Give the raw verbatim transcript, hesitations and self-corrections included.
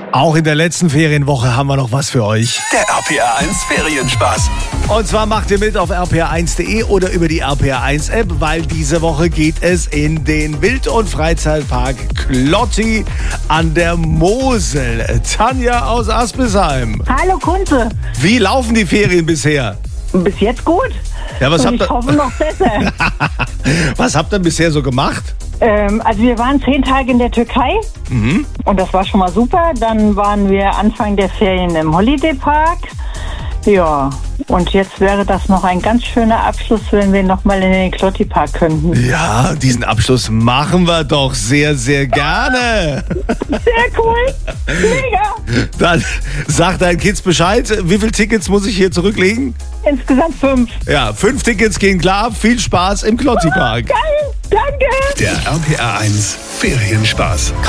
Auch in der letzten Ferienwoche haben wir noch was für euch. Der R P R eins Ferienspaß. Und zwar macht ihr mit auf r p r eins punkt de oder über die R P R eins App, weil diese Woche geht es in den Wild- und Freizeitpark Klotti an der Mosel. Tanja aus Aspesheim. Hallo Kunze. Wie laufen die Ferien bisher? Bis jetzt gut. Ja, was Und habt ich ihr, hoffe noch besser. was habt ihr bisher so gemacht? ähm, also wir waren zehn Tage in der Türkei Mhm. und das war schon mal super. Dann waren wir Anfang der Ferien im Holiday Park. Ja, und jetzt wäre das noch ein ganz schöner Abschluss, wenn wir nochmal in den Klotti Park könnten. Ja, diesen Abschluss machen wir doch sehr, sehr gerne. Sehr cool. Mega. Dann sag deinen Kids Bescheid. Wie viele Tickets muss ich hier zurücklegen? Insgesamt fünf. Ja, fünf Tickets gehen klar. Viel Spaß im Klotti Park. Geil. Danke. Der R P R eins Ferienspaß.